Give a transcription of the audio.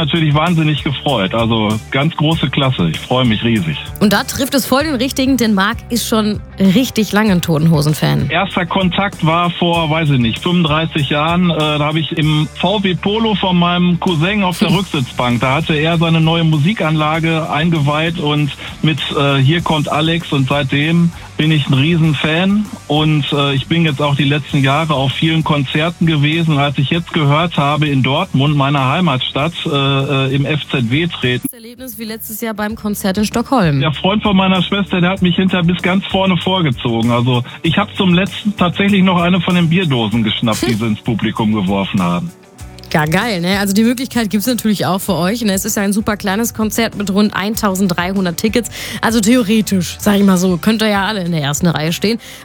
natürlich wahnsinnig gefreut. Also ganz große Klasse. Ich freue mich riesig. Und da trifft es voll den Richtigen, denn Marc ist schon richtig lange ein Toten Hosen-Fan. Erster Kontakt war vor, 35 Jahren. Da habe ich im VW Polo von meinem Cousin auf der Rücksitzbank. Da hatte er seine neue Musikanlage eingeweiht und mit Hier kommt Alex, und seitdem bin ich ein Riesenfan, und ich bin jetzt auch die letzten Jahre auf vielen Konzerten gewesen. Als ich jetzt gehört habe, in Dortmund, meiner Heimatstadt, im FZW treten. Das Erlebnis wie letztes Jahr beim Konzert in Stockholm. Der Freund von meiner Schwester, der hat mich hinterher bis ganz vorne vorgezogen. Also ich habe zum letzten tatsächlich noch eine von den Bierdosen geschnappt, die sie ins Publikum geworfen haben. Ja, geil, ne? Also die Möglichkeit gibt's natürlich auch für euch. Ne? Es ist ja ein super kleines Konzert mit rund 1300 Tickets. Also theoretisch, sag ich mal so, könnt ihr ja alle in der ersten Reihe stehen.